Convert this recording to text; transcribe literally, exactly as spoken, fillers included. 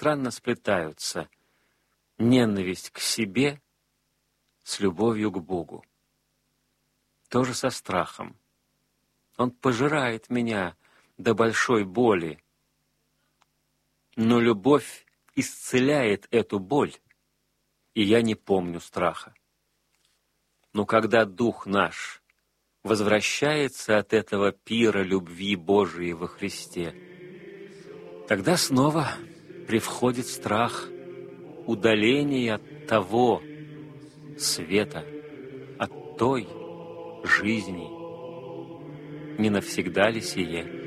странно сплетаются ненависть к себе с любовью к Богу. Тоже со страхом. Он пожирает меня до большой боли, но любовь исцеляет эту боль, и я не помню страха. Но когда дух наш возвращается от этого пира любви Божией во Христе, тогда снова привходит страх удаления от того света, от той жизни. Не навсегда ли сие?